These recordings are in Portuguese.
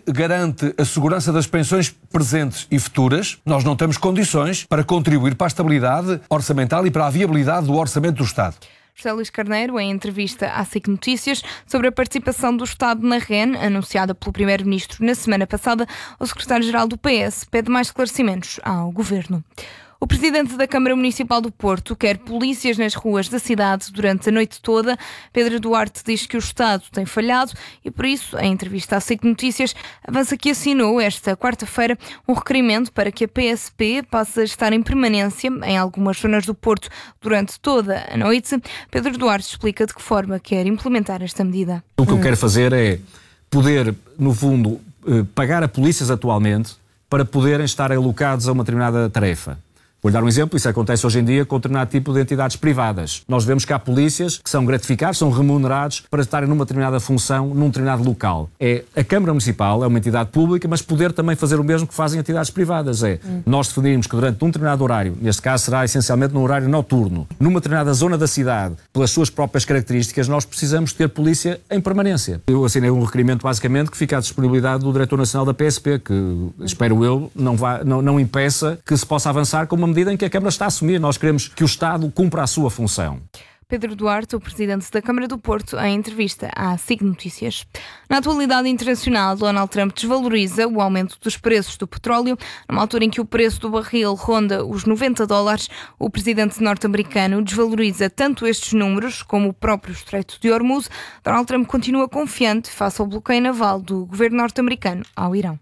garante a segurança das pensões presentes e futuras, nós não temos condições para contribuir para a estabilidade orçamental e para a viabilidade do orçamento do Estado. José Luís Carneiro, em entrevista à SIC Notícias, sobre a participação do Estado na REN, anunciada pelo Primeiro-Ministro na semana passada, o Secretário-Geral do PS pede mais esclarecimentos ao Governo. O Presidente da Câmara Municipal do Porto quer polícias nas ruas da cidade durante a noite toda. Pedro Duarte diz que o Estado tem falhado e, por isso, em entrevista à SIC Notícias, avança que assinou esta quarta-feira um requerimento para que a PSP passe a estar em permanência em algumas zonas do Porto durante toda a noite. Pedro Duarte explica de que forma quer implementar esta medida. O que eu quero fazer é poder, no fundo, pagar a polícias atualmente para poderem estar alocados a uma determinada tarefa. Vou-lhe dar um exemplo, isso acontece hoje em dia com determinado tipo de entidades privadas. Nós vemos que há polícias que são gratificados, são remunerados para estarem numa determinada função, num determinado local. A Câmara Municipal é uma entidade pública, mas poder também fazer o mesmo que fazem entidades privadas. Nós definimos que durante um determinado horário, neste caso será essencialmente no horário noturno, numa determinada zona da cidade, pelas suas próprias características, nós precisamos ter polícia em permanência. Eu assinei um requerimento basicamente que fica à disponibilidade do Diretor Nacional da PSP, que, espero eu, não impeça que se possa avançar com uma medida em que a Câmara está a assumir. Nós queremos que o Estado cumpra a sua função. Pedro Duarte, o Presidente da Câmara do Porto, em entrevista à SIC Notícias. Na atualidade internacional, Donald Trump desvaloriza o aumento dos preços do petróleo. Numa altura em que o preço do barril ronda os $90, o Presidente norte-americano desvaloriza tanto estes números como o próprio Estreito de Hormuz. Donald Trump continua confiante face ao bloqueio naval do governo norte-americano ao Irão.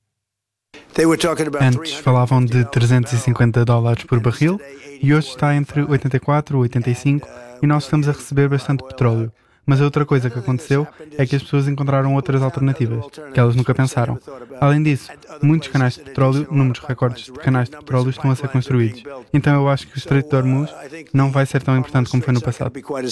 Antes falavam de $350 por barril e hoje está entre 84 e 85 e nós estamos a receber bastante petróleo. Mas a outra coisa que aconteceu é que as pessoas encontraram outras alternativas, que elas nunca pensaram. Além disso, muitos canais de petróleo, números recordes de canais de petróleo estão a ser construídos. Então eu acho que o Estreito de Hormuz não vai ser tão importante como foi no passado.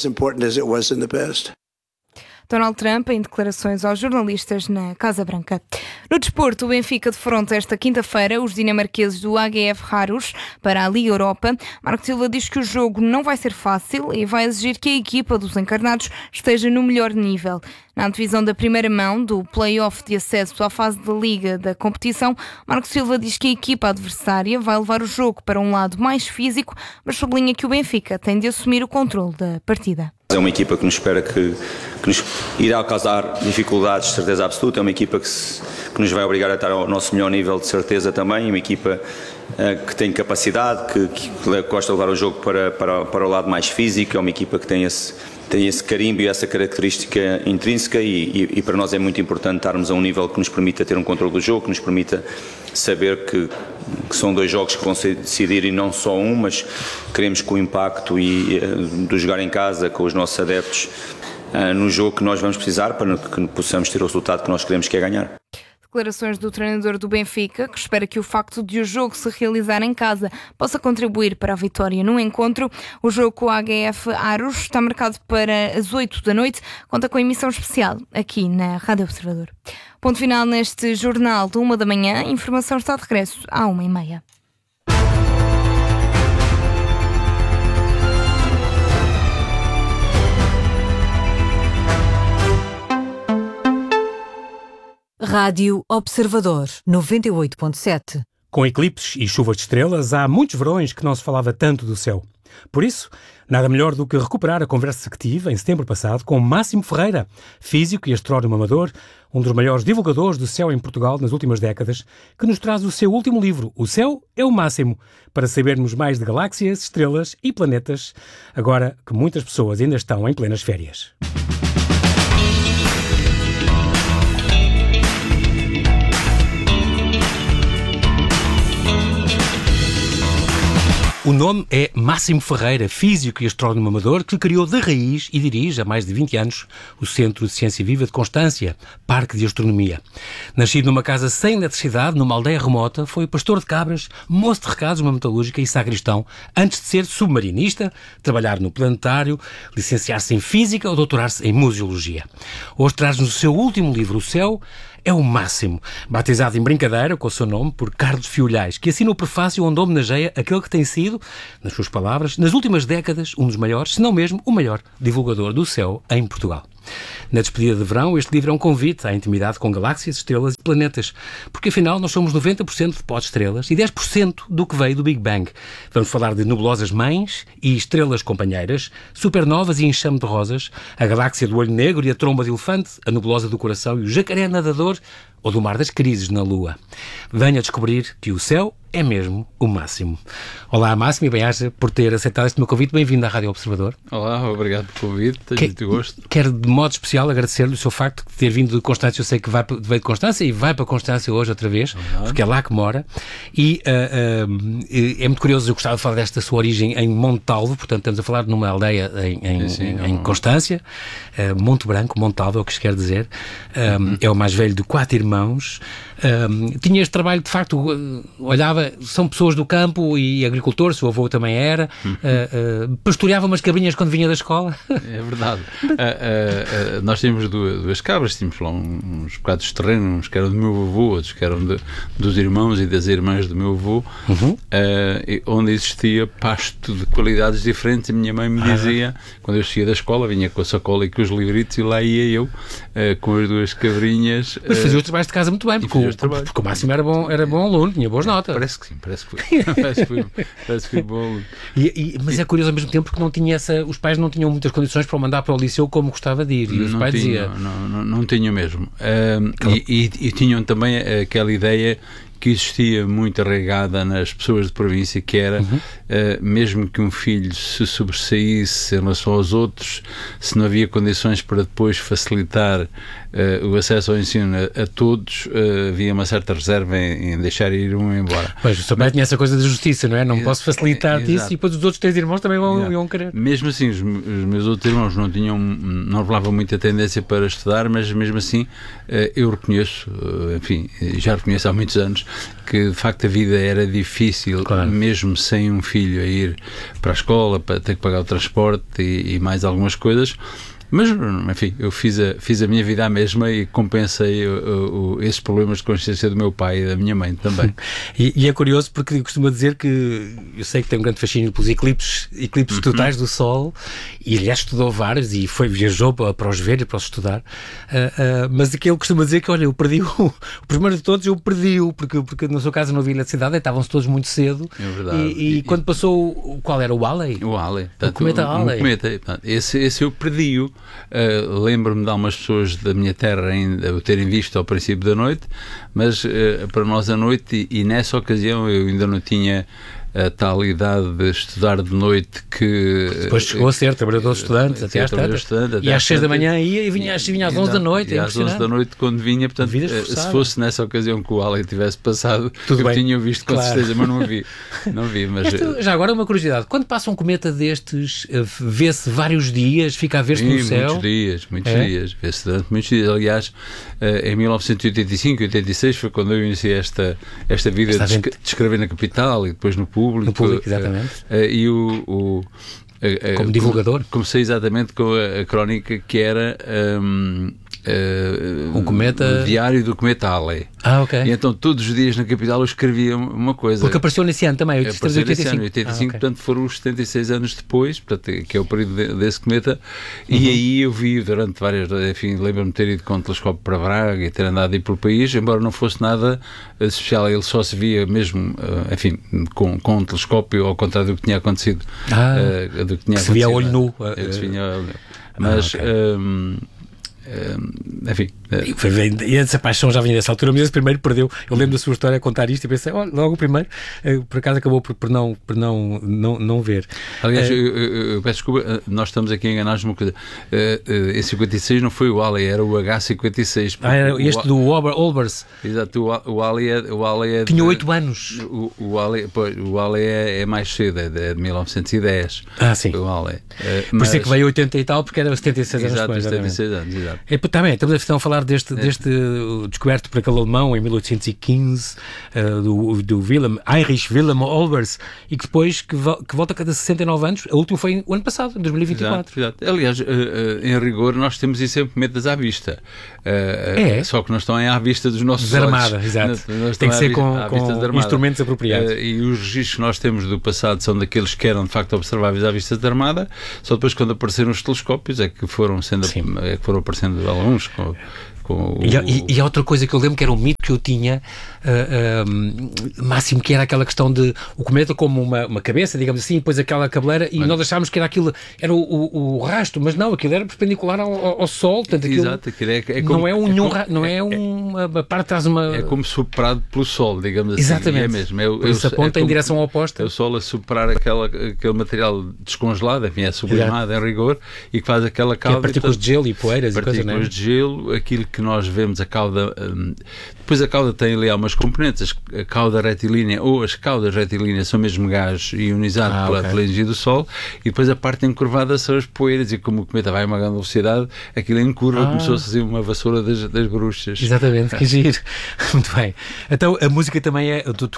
Donald Trump em declarações aos jornalistas na Casa Branca. No desporto, o Benfica defronta esta quinta-feira os dinamarqueses do AGF Aarhus para a Liga Europa. Marco Silva diz que o jogo não vai ser fácil e vai exigir que a equipa dos encarnados esteja no melhor nível. Na divisão da primeira mão do play-off de acesso à fase da Liga da competição, Marco Silva diz que a equipa adversária vai levar o jogo para um lado mais físico, mas sublinha que o Benfica tem de assumir o controle da partida. É uma equipa que nos espera que nos irá causar dificuldades, de certeza absoluta. É uma equipa que nos vai obrigar a estar ao nosso melhor nível, de certeza também. É uma equipa que tem capacidade, que gosta de levar o jogo para o lado mais físico. É uma equipa que tem esse carimbo e essa característica intrínseca e para nós é muito importante estarmos a um nível que nos permita ter um controle do jogo, que nos permita saber que são dois jogos que vão se decidir e não só um, mas queremos que o impacto do jogar em casa com os nossos adeptos no jogo que nós vamos precisar para que possamos ter o resultado que nós queremos, que é ganhar. Declarações do treinador do Benfica, que espera que o facto de o jogo se realizar em casa possa contribuir para a vitória no encontro. O jogo com o AGF Aarhus está marcado para as 8 da noite, conta com a emissão especial aqui na Rádio Observador. Ponto final neste jornal de 1 da manhã. Informação está de regresso à 1h30. Rádio Observador 98.7. Com eclipses e chuvas de estrelas, há muitos verões que não se falava tanto do céu. Por isso, nada melhor do que recuperar a conversa que tive em setembro passado com Máximo Ferreira, físico e astrónomo amador, um dos maiores divulgadores do céu em Portugal nas últimas décadas, que nos traz o seu último livro, O Céu é o Máximo, para sabermos mais de galáxias, estrelas e planetas, agora que muitas pessoas ainda estão em plenas férias. O nome é Máximo Ferreira, físico e astrónomo amador, que criou de raiz e dirige há mais de 20 anos o Centro de Ciência Viva de Constância, Parque de Astronomia. Nascido numa casa sem eletricidade, numa aldeia remota, foi pastor de cabras, moço de recados, uma metalúrgica e sacristão, antes de ser submarinista, trabalhar no planetário, licenciar-se em Física ou doutorar-se em Museologia. Hoje traz-nos o seu último livro, O Céu é o Máximo, batizado em brincadeira com o seu nome por Carlos Fiolhais, que assina o prefácio onde homenageia aquele que tem sido, nas suas palavras, nas últimas décadas, um dos maiores, se não mesmo o maior divulgador do céu em Portugal. Na despedida de verão, este livro é um convite à intimidade com galáxias, estrelas e planetas, porque afinal nós somos 90% de pó de estrelas e 10% do que veio do Big Bang. Vamos falar de nebulosas mães e estrelas companheiras, supernovas e enxame de rosas, a galáxia do olho negro e a tromba de elefante, a nebulosa do coração e o jacaré nadador, ou do mar das crises na Lua. Venha descobrir que o céu é mesmo o máximo. Olá, Máximo, e bem-aja por ter aceitado este meu convite. Bem-vindo à Rádio Observador. Olá, obrigado pelo convite, tenho muito gosto. Quero, de modo especial, agradecer-lhe o seu facto de ter vindo de Constância. Eu sei que veio de Constância e vai para Constância hoje outra vez, porque é lá que mora. E é muito curioso, eu gostava de falar desta sua origem em Montalvo, portanto estamos a falar numa aldeia em Constância, Monte Branco, Montalvo é o que se quer dizer. É o mais velho de 4 irmãos. Tinha este trabalho, de facto, olhava, são pessoas do campo e agricultores, o avô também era, pastoreava umas cabrinhas quando vinha da escola. É verdade. Nós tínhamos duas cabras, tínhamos lá uns bocados de terreno, uns que eram do meu avô, outros que eram dos irmãos e das irmãs do meu avô, onde existia pasto de qualidades diferentes. A minha mãe me dizia, quando eu saía da escola, vinha com a sacola e com os livritos, e lá ia eu com as duas cabrinhas. Mas fazia os trabalhos de casa muito bem, porque o Máximo era bom aluno, tinha boas notas. Parece que sim, parece que fui bom aluno. Mas é curioso ao mesmo tempo porque não tinha os pais não tinham muitas condições para o mandar para o liceu como gostava de ir, e os pais diziam... Não tinham mesmo. E tinham também aquela ideia que existia muito arraigada nas pessoas de província, que era, mesmo que um filho se sobressaísse em relação aos outros, se não havia condições para depois facilitar o acesso ao ensino a todos, havia uma certa reserva em deixar ir um embora. Pois, o seu pai tinha essa coisa da justiça, não é? Não posso facilitar-te isso, e depois os outros 3 irmãos também iam querer. Mesmo assim, os meus outros irmãos não revelavam muita tendência para estudar, mas mesmo assim eu reconheço, enfim, já reconheço há muitos anos, que de facto a vida era difícil, claro, mesmo sem um filho a ir para a escola, para ter que pagar o transporte e mais algumas coisas. Mas, enfim, eu fiz a minha vida à mesma e compensei esses problemas de consciência do meu pai e da minha mãe também. E é curioso porque costuma dizer que, eu sei que tem um grande fascínio pelos eclipses totais do Sol, e aliás estudou vários e viajou para os ver e para os estudar, mas aqui ele costuma dizer que, olha, eu perdi o primeiro de todos, eu perdi-o, porque no seu caso não havia eletricidade, estavam-se todos muito cedo. É verdade. E quando passou, qual era? O Halley? O Halley. O cometa Halley. Esse eu perdi-o. Lembro-me de algumas pessoas da minha terra ainda o terem visto ao princípio da noite, mas para nós à noite, e nessa ocasião eu ainda não tinha a tal idade de estudar de noite que... Depois chegou a ser trabalhador estudante, até às tantas. E às 6 da manhã ia e vinha às 11 da noite. E às 11 da noite quando vinha, portanto, se fosse nessa ocasião que o Halley tivesse passado, tudo eu tinha visto com certeza, mas não vi. Mas... já agora uma curiosidade, quando passa um cometa destes, vê-se vários dias, fica a ver-se no céu? Muitos dias, vê-se durante muitos dias. Aliás, em 1985 e 86 foi quando eu iniciei esta vida de escrever na capital e depois no público. No público, exatamente. E como divulgador? Comecei exatamente com a crónica que era um cometa... o diário do cometa Halley. Ok. E então todos os dias na capital eu escrevia uma coisa. Porque apareceu nesse ano também, 85. Portanto foram os 76 anos depois, portanto, que é o período desse cometa, e aí eu vi durante várias, enfim, lembro-me de ter ido com um telescópio para Braga e ter andado aí pelo país, embora não fosse nada especial, ele só se via mesmo, enfim, com um telescópio, ao contrário do que tinha acontecido. Do que tinha se via olho nu. Mas... enfim. E essa paixão já vinha dessa altura, mas esse primeiro perdeu. Eu lembro da sua história a contar isto e pensei, logo o primeiro, por acaso acabou por não ver. Aliás, eu peço desculpa, nós estamos aqui enganados numa coisa. Em 56 não foi o Halley, era o H56. Era este do Olbers. Exato, o Halley é tinha 8 anos. O Halley é mais cedo, é de 1910. Sim. O Halley. Por isso é que veio 80 e tal, porque era 76 anos depois. Exato, 76 anos, exato. Também, estamos a falar falar deste descoberto por aquele alemão em 1815, do Heinrich Wilhelm Olbers, e que depois que volta a cada 69 anos. A última foi o ano passado, em 2024. Exato. Aliás, em rigor, nós temos isso sempre metas à vista. Só que não estão à vista dos nossos Desarmada, olhos. exato. Tem que ser com instrumentos apropriados. E os registros que nós temos do passado são daqueles que eram de facto observáveis à vista desarmada. Só depois, quando apareceram os telescópios, é que foram aparecendo alguns E há outra coisa que eu lembro que era um mito que eu tinha, máximo, que era aquela questão de o cometa como uma cabeça, digamos assim, e depois aquela cabeleira, e nós achámos que era aquilo, era o rastro, mas não, aquilo era perpendicular ao Sol, portanto aquilo, exato, aquilo não é uma parte de trás, uma... É como soprado pelo Sol, digamos assim. Exatamente. É mesmo. Por isso aponta em direção oposta. É o Sol a soprar aquele material descongelado, enfim, é sublimado em rigor, e que faz aquela cauda... Que é partículas de gelo e poeiras e coisas, não é? Partículas de gelo, aquilo que nós vemos, a cauda... Depois a cauda tem ali algumas componentes, a cauda retilínea ou as caudas retilíneas são mesmo gás ionizado pela energia do Sol, e depois a parte encurvada são as poeiras, e como o cometa vai a uma grande velocidade, aquilo em curva começou a fazer uma vassoura das bruxas. Exatamente, que giro. Muito bem. Então a música também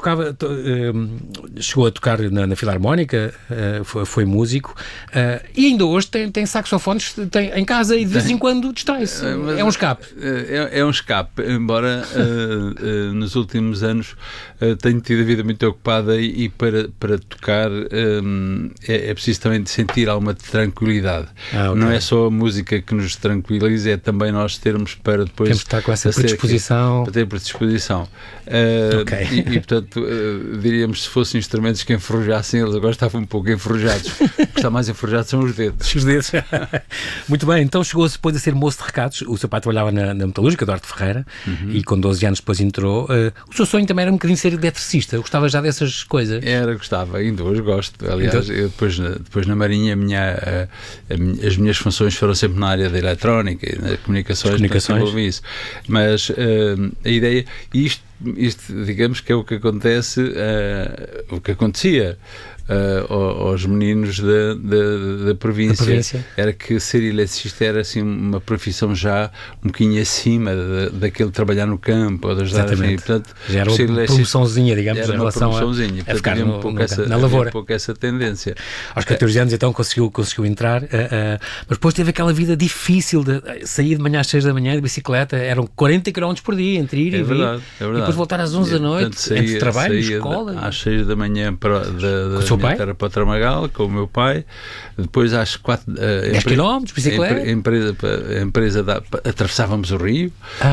chegou a tocar na Filarmónica, foi músico, e ainda hoje tem saxofones em casa e de vez em quando distrai-se. É um escape. É um escape, embora nos últimos anos tenho tido a vida muito ocupada, e para tocar é preciso também sentir alguma tranquilidade. Não é só a música que nos tranquiliza, é também nós termos para depois... Temos que estar com essa predisposição. Para ter predisposição. E portanto, diríamos, se fossem instrumentos que enferrujassem, eles agora estavam um pouco enferrujados. O que está mais enferrujado são os dedos. Os dedos. Muito bem, então chegou-se depois a ser moço de recados. O seu pai trabalhava na metalúrgica, Duarte Ferreira, e com 12 anos depois entrou. O seu sonho também era um bocadinho ser eletricista. Gostava já dessas coisas? Gostava, ainda hoje gosto. Aliás, eu depois na Marinha as minhas funções foram sempre na área da eletrónica e nas comunicações. Isso. Mas a ideia, isto digamos que é o que acontece, o que acontecia aos meninos da província, era que ser eletricista era assim uma profissão já um bocadinho acima daquele trabalhar no campo ou das áreas, e, portanto, já era uma promoçãozinha, digamos, era em relação a ficar na lavoura. Um pouco essa tendência. Aos 14 anos então conseguiu entrar, mas depois teve aquela vida difícil de sair de manhã às 6 da manhã de bicicleta, eram 40 km por dia entre ir e vir, e depois voltar às 11 da noite, portanto, entre trabalho e escola. Às 6 da manhã era para Tramagal, com o meu pai, depois às 4... 10 km, bicicleta? A empresa atravessávamos o rio,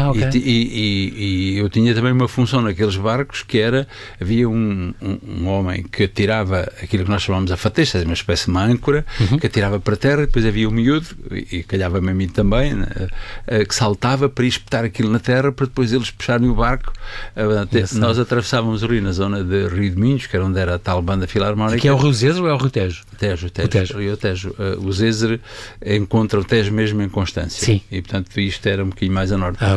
e eu tinha também uma função naqueles barcos, que era, havia um homem que atirava aquilo que nós chamamos a fatesta, uma espécie de uma âncora, que atirava para a terra, e depois havia um miúdo, e calhava-me a mim também, que saltava para ir espetar aquilo na terra, para depois eles puxarem o barco. Nós atravessávamos o rio na zona de Rio de Minhos, que era onde era a tal banda filarmónica. Que é o Rio Zezer ou é o Rio Tejo? O Tejo. O Zezer encontra o Tejo mesmo em Constância. Sim. E portanto isto era um bocadinho mais a norte.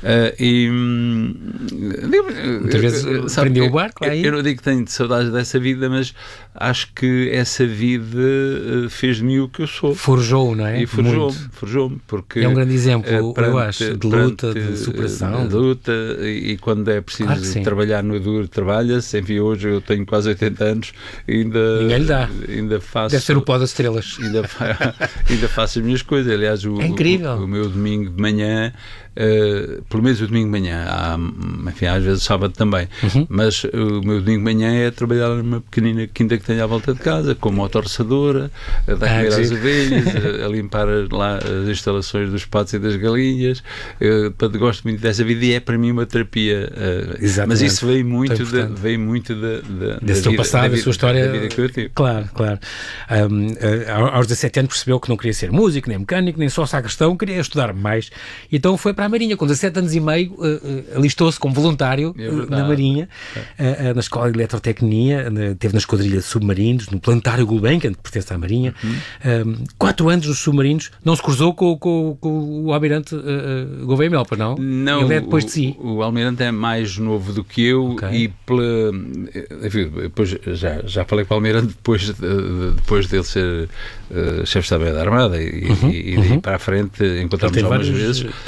Muitas vezes prendeu o barco? Eu não digo que tenho saudades dessa vida, mas acho que essa vida fez de mim o que eu sou. Forjou, não é? E forjou-me, porque é um grande exemplo, eu acho, de luta, de superação. De luta, e quando é preciso trabalhar no duro, trabalha-se. Enfim, hoje eu tenho quase 80 anos e ninguém lhe dá. Ainda faço... Deve ser o pó das estrelas. Ainda faço as minhas coisas. Aliás, é incrível. O meu domingo de manhã, pelo menos o domingo de manhã, enfim, às vezes sábado também, mas o meu domingo de manhã é trabalhar numa pequenina quinta que tenho à volta de casa, com motorçadora, a dar comer às ovelhas, a limpar lá as instalações dos patos e das galinhas. Portanto, gosto muito dessa vida, e é para mim uma terapia. Mas isso veio muito desse teu passado, da sua história. Da vida que eu tive. Claro. Aos 17 anos percebeu que não queria ser músico, nem mecânico, nem só sacristão, queria estudar mais. Então foi para a Marinha. Com 17 anos e meio, alistou-se como voluntário na Marinha, na Escola de Eletrotecnia, teve na Esquadrilha de Submarinos, no Planetário Gulbenkian, que pertence à Marinha. 4 anos nos submarinos. Não se cruzou com o almirante Gouveia Mel, para não? Não. Ele é depois de si. O almirante é mais novo do que eu, e depois já falei com o almirante depois dele ser chefe de Estado da Armada, e daí para a frente encontramos algumas vezes. Tem vários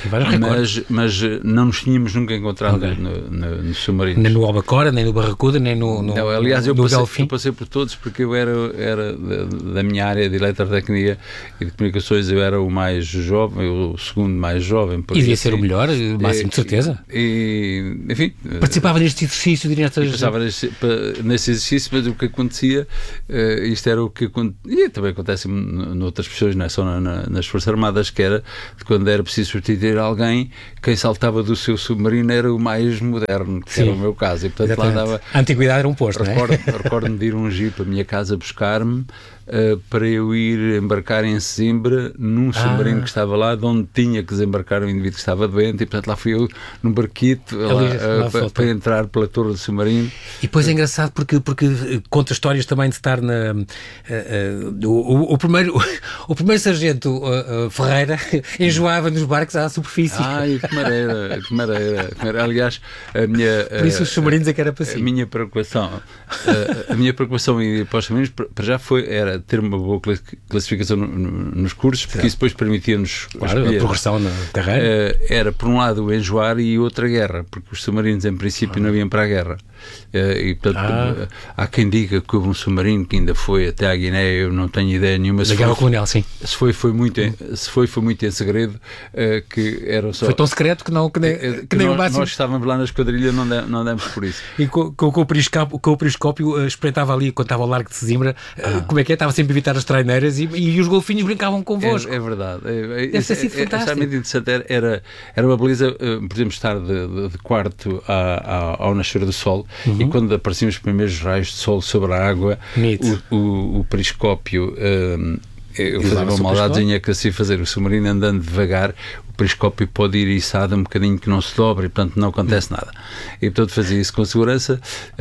mas não nos tínhamos nunca encontrado no submarino. Nem no Albacora, nem no Barracuda, nem no não, aliás, eu Delfim. passei por todos, porque eu era da minha área de eletrotecnia e de comunicações, eu era o mais jovem, o segundo mais jovem. E devia ser o melhor, o máximo de certeza. Enfim, participava neste exercício, passava nesse exercício, mas o que acontecia, isto era o que e também acontece noutras pessoas, não é só nas Forças Armadas, que era quando era preciso substituir alguém, quem saltava do seu submarino era o mais moderno, que era o meu caso. E, portanto, lá dava, a antiguidade era um posto, não é? Recordo-me de ir um jeep à minha casa buscar-me para eu ir embarcar em Sesimbra num submarino que estava lá, de onde tinha que desembarcar o indivíduo que estava doente, e portanto lá fui eu num barquito para entrar pela torre do submarino. E depois é engraçado porque conta histórias também de estar o primeiro sargento Ferreira enjoava nos barcos à superfície. Ai, que mareira. Aliás, por isso os submarinos é que era para si. A minha preocupação e para os submarinos já era ter uma boa classificação nos cursos, porque isso depois permitia-nos a progressão na carreira. Era, por um lado, o enjoar e outra guerra, porque os submarinos, em princípio, não iam para a guerra. E, portanto, há quem diga que houve um submarino que ainda foi até à Guiné, eu não tenho ideia nenhuma. Da Guerra Colonial, sim. Se foi muito em segredo, que era só... Foi tão secreto que nem o máximo... Nós estávamos lá na esquadrilha, não demos por isso. E com o periscópio espreitava ali, quando estava ao largo de Sesimbra, como é que é? Estava sempre a evitar as traineiras e os golfinhos brincavam convosco. É verdade. Deve ter sido fantástico. Extremamente interessante. Era uma beleza, podemos estar de quarto ao nascer do sol, e quando apareciam os primeiros raios de sol sobre a água, o periscópio... eu fazia uma maldadezinha que assim fazer o submarino andando devagar, o periscópio pode ir içado um bocadinho que não se dobre e portanto não acontece nada. E portanto fazia isso com segurança,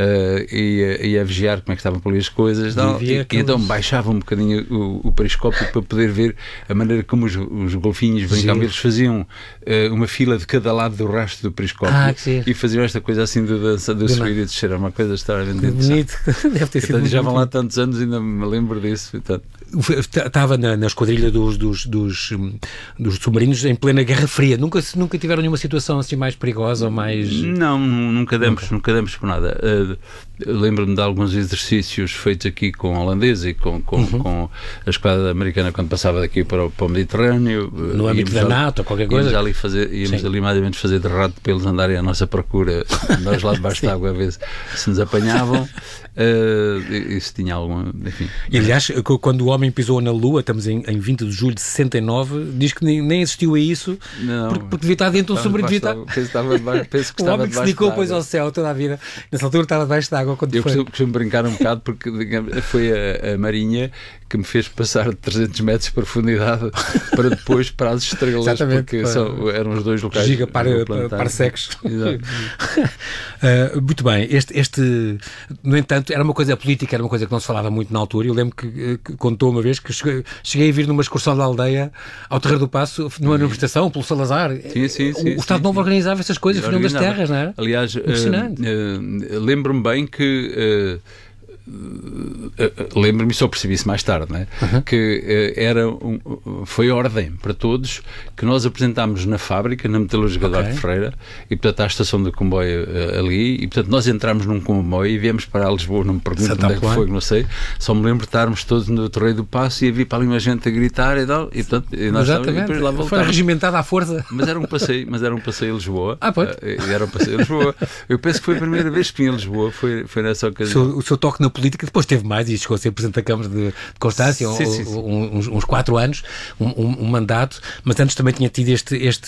ia vigiar como é que estavam por ali as coisas e então baixava um bocadinho o periscópio para poder ver a maneira como os golfinhos brincavam. Eles faziam uma fila de cada lado do rastro do periscópio e faziam esta coisa assim de dança, de subir e descer. Era uma coisa extremamente bonito. Deve ter sido já vão lá tantos anos, ainda me lembro disso. Portanto, estava na esquadrilha dos submarinos em plena Guerra Fria. Nunca tiveram nenhuma situação assim mais perigosa ou mais... Não, nunca demos por nada. Lembro-me de alguns exercícios feitos aqui com a holandesa e com a esquadra americana quando passava daqui para o Mediterrâneo. No âmbito da NATO ou qualquer coisa? Íamos ali mais ou menos fazer de rato para eles andarem à nossa procura, nós lá debaixo da água a ver se nos apanhavam. Isso tinha algum... Enfim. E aliás, quando o homem pisou na Lua, estamos em 20 de julho de 69, diz que nem existiu a isso, porque devia estar dentro de um submarino. Penso que o homem que se dedicou depois ao céu toda a vida, nessa altura estava debaixo da água. Eu costumo brincar um bocado porque foi a Marinha que me fez passar de 300 metros de profundidade para depois para as estrelas. Exatamente, porque eram os dois locais parsecs. Muito bem, no entanto, era uma coisa política, era uma coisa que não se falava muito na altura. Eu lembro que contou uma vez que cheguei a vir numa excursão da aldeia ao Terreiro do Passo, numa manifestação pelo Salazar. Sim, o Estado Novo organizava essas coisas, Fernão das Terras, não era? Aliás, lembro-me bem que lembro-me, só percebi isso mais tarde, né? Que foi ordem para todos que nós apresentámos na fábrica, na metalúrgica de Arte Ferreira, e portanto à estação de comboio ali, e portanto nós entramos num comboio e viemos para Lisboa, não me pergunto onde é que foi, não sei, só me lembro de estarmos todos no Terreiro do Passo e havia para ali uma gente a gritar e tal, e portanto nós depois lá voltávamos. Foi regimentado à força. Mas era um passeio a Lisboa. Era um passeio a Lisboa. Eu penso que foi a primeira vez que vim a Lisboa, foi nessa ocasião. O seu toque na política, depois teve mais e chegou a ser Presidente da Câmara de Constância, uns 4 anos, um mandato, mas antes também tinha tido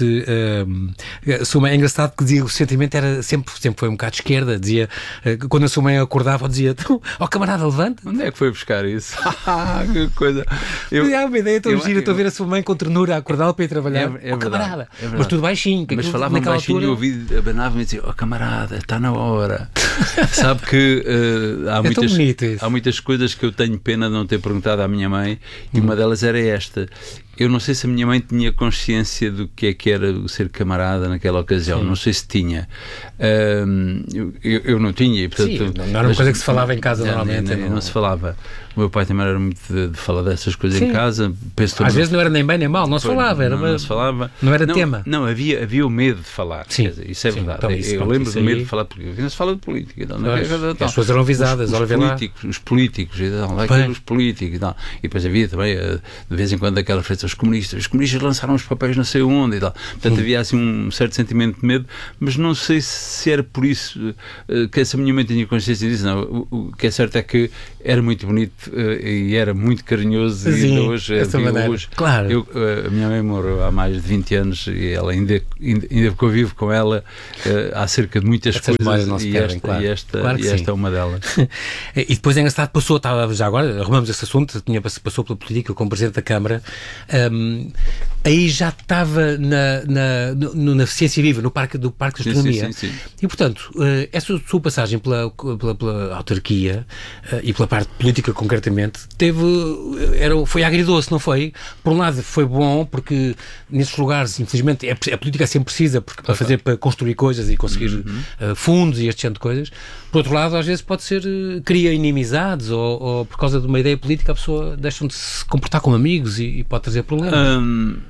a sua mãe, é engraçado que dizia, o sentimento era sempre foi um bocado de esquerda, dizia, quando a sua mãe acordava, dizia, camarada, levanta. Onde é que foi buscar isso? Que coisa. Uma ideia tão gira, estou a ver a sua mãe com ternura a acordá-la para ir trabalhar. Camarada. Mas tudo baixinho. Mas falava baixinho e eu ouvi, abanava-me e dizia, camarada, está na hora. Sabe que há muitas coisas que eu tenho pena de não ter perguntado à minha mãe, e uma delas era esta. Eu não sei se a minha mãe tinha consciência do que era o ser camarada naquela ocasião. Não sei se tinha. Eu não tinha. E, portanto, não era uma coisa que se falava em casa normalmente. Não se falava. O meu pai também era muito de falar dessas coisas em casa. Às vezes não era nem bem nem mal, não se falava. Não se falava. Não era tema. Não, havia o medo de falar. Quer dizer, isso é verdade. Então, eu lembro do medo de falar de política. Não se fala de política. Então, as pessoas eram avisadas. Os políticos. Os políticos e tal. E depois havia também, de vez em quando, aquela frase, os comunistas lançaram os papéis não sei onde e tal. Portanto, havia assim um certo sentimento de medo, mas não sei se era por isso que essa minha mãe tinha consciência disso. Não, o que é certo é que era muito bonito e era muito carinhoso. Sim, e hoje, claro. A minha mãe morreu há mais de 20 anos e ela ainda convivo com ela acerca de muitas coisas e esta é uma delas. E depois é engraçado, já agora arrumamos esse assunto, passou pela política como Presidente da Câmara. Aí já estava na Ciência Viva, no Parque de Astronomia. Sim. E, portanto, essa sua passagem pela autarquia e pela parte política, concretamente, foi agridoce, não foi? Por um lado, foi bom, porque nesses lugares, infelizmente, a política é sempre precisa para construir coisas e conseguir fundos e este tipo de coisas. Por outro lado, às vezes cria inimizades ou por causa de uma ideia política a pessoa deixa de se comportar como amigos e pode trazer problemas.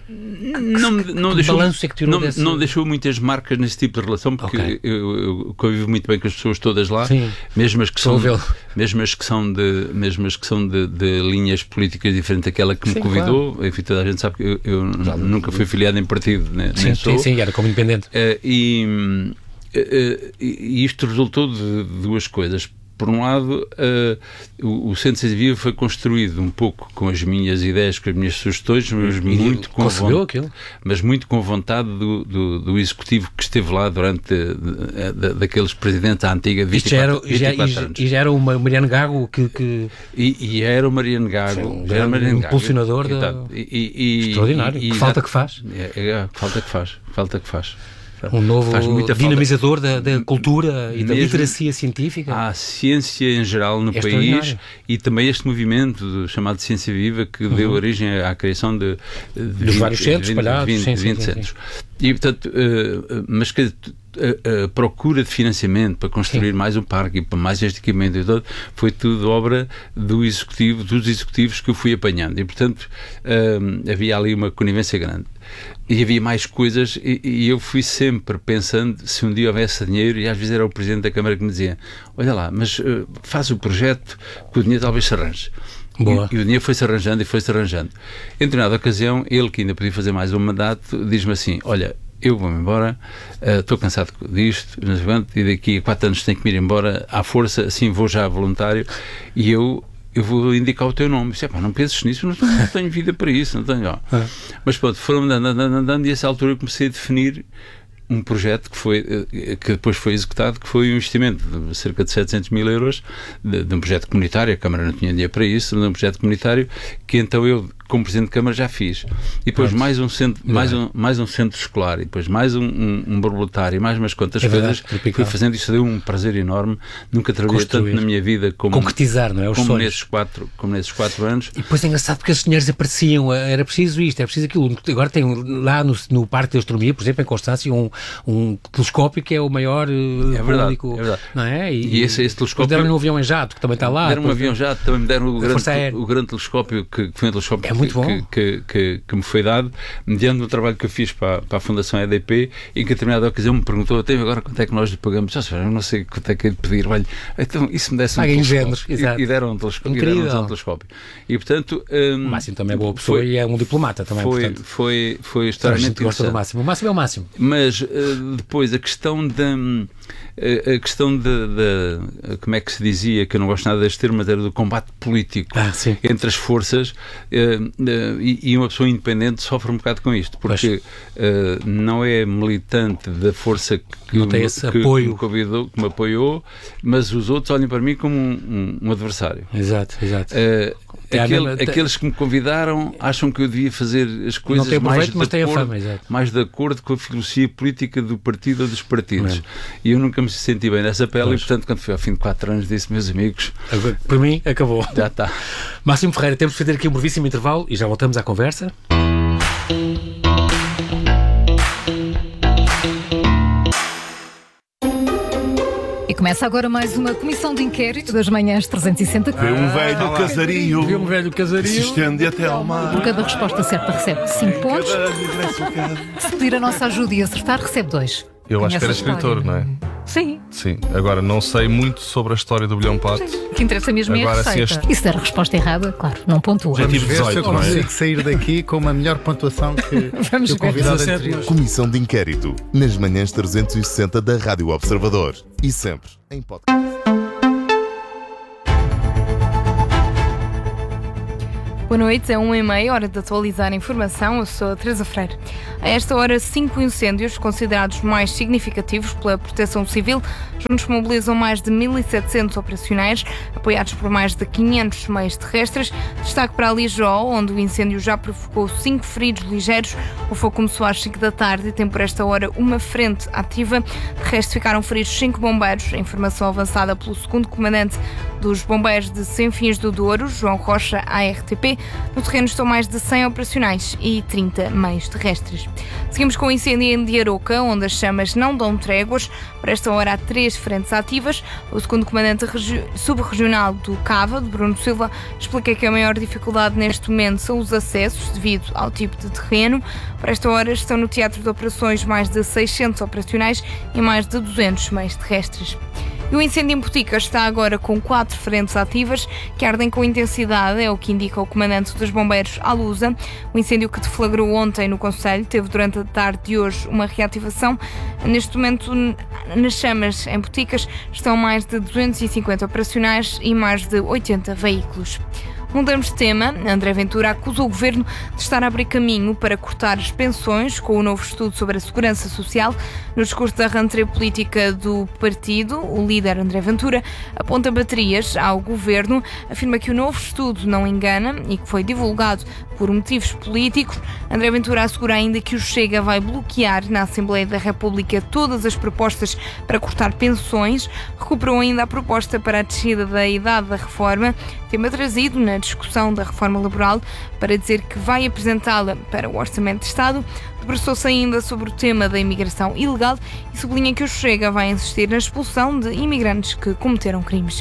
Não deixou muitas marcas nesse tipo de relação, porque eu convivo muito bem com as pessoas todas lá, mesmo as que são de linhas políticas diferentes daquela que me convidou. Claro. Enfim, toda a gente sabe que eu nunca fui filiado em partido, nem sou. Sim, era como independente. E isto resultou de duas coisas. Por um lado, o Centro de Ciência Viva foi construído um pouco com as minhas ideias, com as minhas sugestões, mas muito com vontade do executivo que esteve lá durante daqueles presidentes à antiga de 24 anos. E já era o Mariano Gago E era o Mariano Gago. Um impulsionador extraordinário. Falta que faz. Falta que faz. Um novo dinamizador da cultura e da literacia científica. Há ciência em geral no país e também este movimento chamado Ciência Viva que deu origem à criação de vários centros espalhados. 20 centros. E, portanto, mas que a procura de financiamento para construir mais um parque e para mais este equipamento e todo, foi tudo obra dos executivos que eu fui apanhando. E, portanto, havia ali uma conivência grande. E havia mais coisas e eu fui sempre pensando se um dia houvesse dinheiro, e às vezes era o Presidente da Câmara que me dizia: olha lá, mas faz o projeto que o dinheiro talvez se arranje. E o dinheiro foi-se arranjando. Em determinada ocasião, ele, que ainda podia fazer mais um mandato, diz-me assim: olha, eu vou-me embora, estou cansado disto, e daqui a 4 anos tenho que me ir embora à força, assim vou já voluntário, e eu vou indicar o teu nome. Disse, não penses nisso, não tenho vida para isso, não tenho. Mas pronto, foram andando, e a essa altura eu comecei a definir um projeto que depois foi executado, que foi um investimento de cerca de 700 mil euros de um projeto comunitário. A Câmara não tinha dinheiro para isso, de um projeto comunitário que então eu, como Presidente de Câmara, já fiz. E depois mais um centro escolar, e depois mais um borboletário, e mais umas quantas coisas. Fui fazendo, isso deu um prazer enorme. Nunca trabalhei tanto na minha vida como concretizar, não é? Os sonhos. Como nesses 4 anos. E depois é engraçado porque esses dinheiros apareciam, era preciso isto, era preciso aquilo. Agora tem lá no Parque de Astronomia, por exemplo, em Constância, um telescópio que é o maior público. É verdade. Não é? E esse telescópio. Deram-lhe um avião em jato, que também está lá. Deram um avião em jato, também me deram o grande telescópio, que foi um telescópio que me foi dado, mediante o trabalho que eu fiz para a Fundação EDP, e que a determinada ocasião me perguntou: até agora quanto é que nós lhe pagamos? Eu não sei quanto é que é de pedir. Olha, então isso me desse um telescópio. E deram um telescópio. E portanto. O Máximo também é boa pessoa e é um diplomata também. Foi historicamente interessante. O Máximo é o Máximo. Mas depois a questão como é que se dizia, que eu não gosto nada deste termo, mas era do combate político entre as forças, e uma pessoa independente sofre um bocado com isto, porque não é militante da força que me apoiou, mas os outros olham para mim como um adversário. Exato. Aqueles que me convidaram acham que eu devia fazer as coisas mais de acordo com a filosofia política do partido ou dos partidos. E eu nunca me senti bem nessa pele, e portanto, quando foi ao fim de 4 anos, disse: meus amigos, para mim acabou. Já está. Máximo Ferreira, temos de fazer aqui um brevíssimo intervalo e já voltamos à conversa. Começa agora mais uma comissão de inquérito das manhãs 360. Vê um velho casario. Se estende até ao mar. Por cada resposta certa recebe 5 pontos. Se pedir a nossa ajuda e acertar, recebe 2. Eu acho que era escritor, não é? Sim. Sim. Agora, não sei muito sobre a história do bilhão pato. O que interessa mesmo é a receita. E se der a resposta errada, claro, não pontua. Já tive 18, eu consigo sair daqui com uma melhor pontuação que o convidado anterior. Comissão de inquérito nas manhãs 360 da Rádio Observador. E sempre em podcast. Boa noite, é 1h30, hora de atualizar a informação. Eu sou a Teresa Freire. A esta hora, 5 incêndios considerados mais significativos pela Proteção Civil. Juntos mobilizam mais de 1.700 operacionais, apoiados por mais de 500 meios terrestres. Destaque para Alijó, onde o incêndio já provocou 5 feridos ligeiros. O fogo começou às 5 da tarde e tem por esta hora uma frente ativa. De resto, ficaram feridos 5 bombeiros. A informação avançada pelo segundo comandante dos bombeiros de Sinfins do Douro, João Rocha, ARTP. No terreno estão mais de 100 operacionais e 30 meios terrestres. Seguimos com o incêndio em Diaroca, onde as chamas não dão tréguas. Por esta hora há 3 frentes ativas. O segundo comandante subregional do Cava, de Bruno Silva, explica que a maior dificuldade neste momento são os acessos, devido ao tipo de terreno. Por esta hora estão no teatro de operações mais de 600 operacionais e mais de 200 meios terrestres. E o incêndio em Boticas está agora com 4 frentes ativas que ardem com intensidade, é o que indica o comandante dos bombeiros Alusa. O incêndio que deflagrou ontem no concelho teve durante a tarde de hoje uma reativação. Neste momento, nas chamas em Boticas estão mais de 250 operacionais e mais de 80 veículos. Mudamos de tema. André Ventura acusa o Governo de estar a abrir caminho para cortar as pensões com o novo estudo sobre a segurança social. No discurso da rentrée política do partido, o líder André Ventura aponta baterias ao Governo, afirma que o novo estudo não engana e que foi divulgado por motivos políticos. André Ventura assegura ainda que o Chega vai bloquear na Assembleia da República todas as propostas para cortar pensões. Recuperou ainda a proposta para a descida da idade da reforma, tema trazido na discussão da reforma laboral, para dizer que vai apresentá-la para o Orçamento de Estado. Debruçou-se ainda sobre o tema da imigração ilegal e sublinha que o Chega vai insistir na expulsão de imigrantes que cometeram crimes.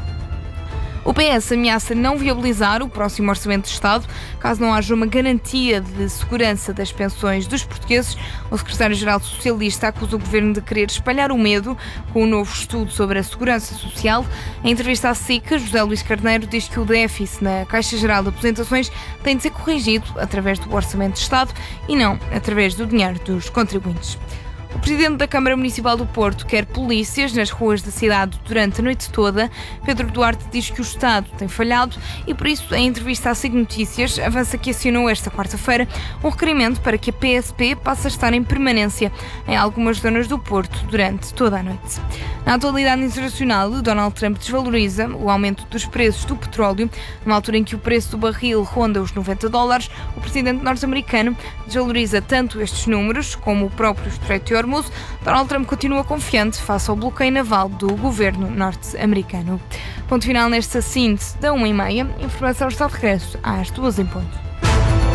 O PS ameaça não viabilizar o próximo Orçamento de Estado caso não haja uma garantia de segurança das pensões dos portugueses. O secretário-geral socialista acusa o Governo de querer espalhar o medo com o novo estudo sobre a segurança social. Em entrevista à SIC, José Luís Carneiro diz que o déficit na Caixa Geral de Aposentações tem de ser corrigido através do Orçamento de Estado e não através do dinheiro dos contribuintes. O presidente da Câmara Municipal do Porto quer polícias nas ruas da cidade durante a noite toda. Pedro Duarte diz que o Estado tem falhado e, por isso, em entrevista à SIC Notícias, avança que assinou esta quarta-feira um requerimento para que a PSP passe a estar em permanência em algumas zonas do Porto durante toda a noite. Na atualidade internacional, Donald Trump desvaloriza o aumento dos preços do petróleo. Numa altura em que o preço do barril ronda os $90, o presidente norte-americano desvaloriza tanto estes números como o próprio Estreito de Hormuz. Donald Trump continua confiante face ao bloqueio naval do governo norte-americano. Ponto final nesta síntese da 1h30. Informação está de regresso às 2h em ponto.